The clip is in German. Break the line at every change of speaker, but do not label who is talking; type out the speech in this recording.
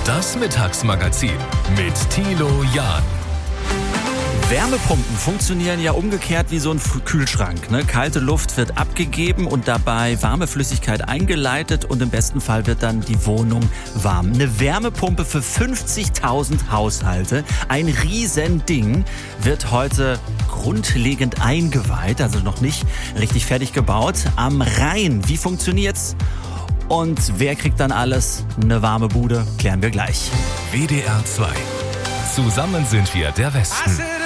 Das Mittagsmagazin mit Thilo Jahn.
Wärmepumpen funktionieren ja umgekehrt wie so ein Kühlschrank. Ne? Kalte Luft wird abgegeben und dabei warme Flüssigkeit eingeleitet und im besten Fall wird dann die Wohnung warm. Eine Wärmepumpe für 50.000 Haushalte, ein Riesending, wird heute grundlegend eingeweiht, also noch nicht richtig fertig gebaut. Am Rhein, wie funktioniert's? Und wer kriegt dann alles? Eine warme Bude, klären wir gleich.
WDR 2. Zusammen sind wir der Westen.